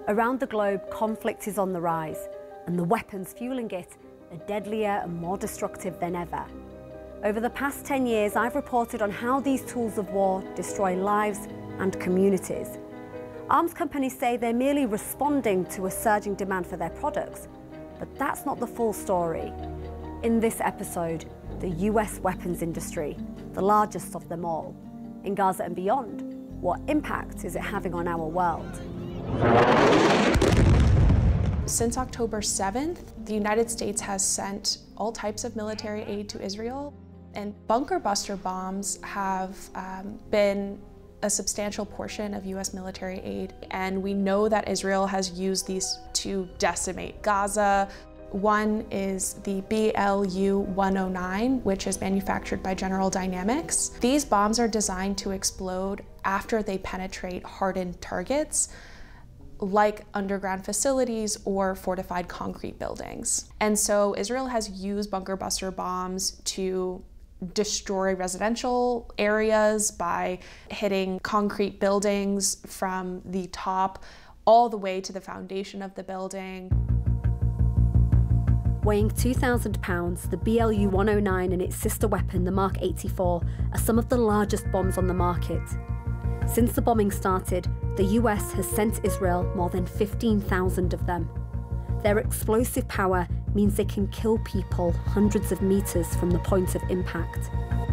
Around the globe, conflict is on the rise, and the weapons fueling it are deadlier and more destructive than ever. Over the past 10 years, I've reported on how these tools of war destroy lives and communities. Arms companies say they're merely responding to a surging demand for their products, but that's not the full story. In this episode, the US weapons industry, the largest of them all. In Gaza and beyond, what impact is it having on our world? Since October 7th, the United States has sent all types of military aid to Israel, and bunker buster bombs have been a substantial portion of US military aid, and we know that Israel has used these to decimate Gaza. One is the BLU-109, which is manufactured by General Dynamics. These bombs are designed to explode after they penetrate hardened targets, like underground facilities or fortified concrete buildings. And so Israel has used bunker buster bombs to destroy residential areas by hitting concrete buildings from the top all the way to the foundation of the building. Weighing 2,000 pounds, the BLU-109 and its sister weapon, the Mark 84, are some of the largest bombs on the market. Since the bombing started, the US has sent Israel more than 15,000 of them. Their explosive power means they can kill people hundreds of meters from the point of impact.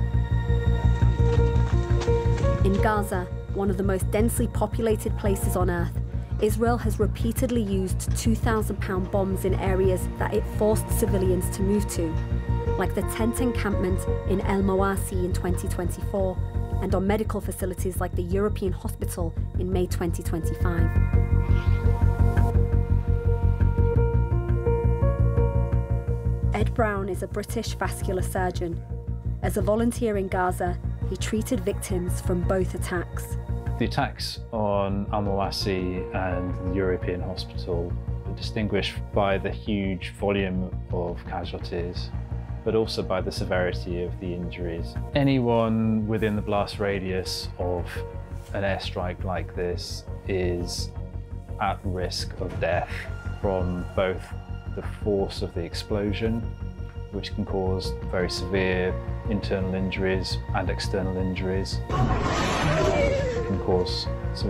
In Gaza, one of the most densely populated places on Earth, Israel has repeatedly used 2,000-pound bombs in areas that it forced civilians to move to, like the tent encampment in El Mawasi in 2024, and on medical facilities like the European Hospital in May 2025. Ed Brown is a British vascular surgeon. As a volunteer in Gaza, he treated victims from both attacks. The attacks on Al Mawasi and the European Hospital are distinguished by the huge volume of casualties, but also by the severity of the injuries. Anyone within the blast radius of an airstrike like this is at risk of death from both the force of the explosion, which can cause very severe internal injuries and external injuries. It can cause severe